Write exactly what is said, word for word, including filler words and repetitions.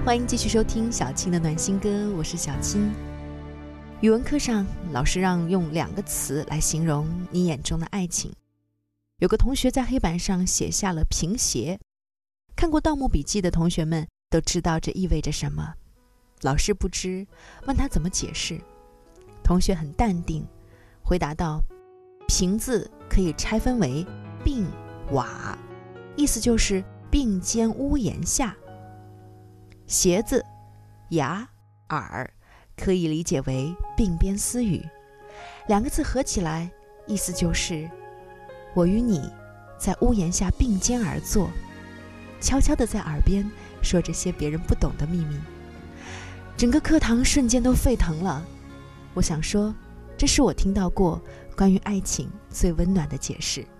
欢迎继续收听小青的暖心歌，我是小青。语文课上，老师让用两个词来形容你眼中的爱情。有个同学在黑板上写下了平鞋，看过《盗墓笔记》的同学们都知道这意味着什么。老师不知，问他怎么解释。同学很淡定，回答道：平字可以拆分为并、瓦，意思就是并肩屋檐下。鞋子、牙、耳可以理解为鬓边私语，两个字合起来，意思就是我与你在屋檐下并肩而坐，悄悄地在耳边说这些别人不懂的秘密。整个课堂瞬间都沸腾了。我想说，这是我听到过关于爱情最温暖的解释。